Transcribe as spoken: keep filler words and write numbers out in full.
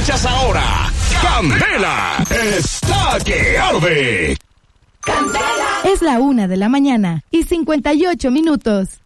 Escuchas ahora Candela está que arde. Candela. Es la una de la mañana y cincuenta y ocho minutos.